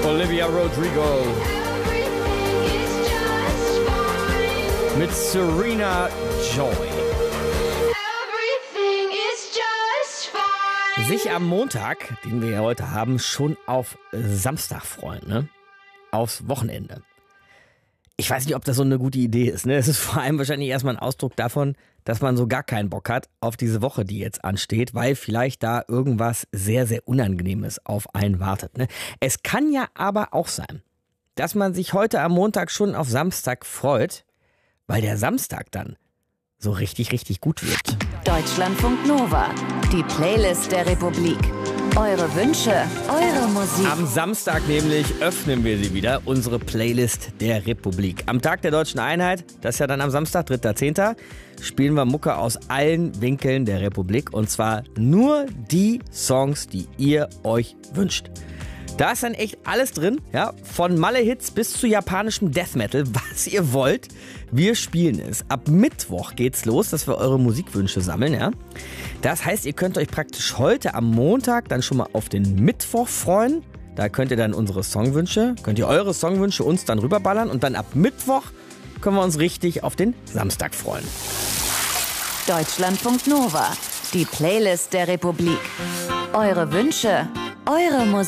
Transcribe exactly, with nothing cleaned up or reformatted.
Olivia Rodrigo mit Serena Joy. Sich am Montag, den wir ja heute haben, schon auf Samstag freuen, ne? Aufs Wochenende. Ich weiß nicht, ob das so eine gute Idee ist, ne? Es ist vor allem wahrscheinlich erstmal ein Ausdruck davon, dass man so gar keinen Bock hat auf diese Woche, die jetzt ansteht, weil vielleicht da irgendwas sehr, sehr Unangenehmes auf einen wartet, ne? Es kann ja aber auch sein, dass man sich heute am Montag schon auf Samstag freut, weil der Samstag dann so richtig, richtig gut wird. Deutschlandfunk Nova, die Playlist der Republik. Eure Wünsche, eure Musik. Am Samstag nämlich öffnen wir sie wieder, unsere Playlist der Republik. Am Tag der Deutschen Einheit, das ist ja dann am Samstag, dritter zehnter, spielen wir Mucke aus allen Winkeln der Republik. Und zwar nur die Songs, die ihr euch wünscht. Da ist dann echt alles drin, ja, von Malle-Hits bis zu japanischem Death Metal, was ihr wollt. Wir spielen es. Ab Mittwoch geht's los, dass wir eure Musikwünsche sammeln, ja. Das heißt, ihr könnt euch praktisch heute am Montag dann schon mal auf den Mittwoch freuen. Da könnt ihr dann unsere Songwünsche, könnt ihr eure Songwünsche uns dann rüberballern und dann ab Mittwoch können wir uns richtig auf den Samstag freuen. Deutschlandfunk Nova, die Playlist der Republik. Eure Wünsche, eure Musik.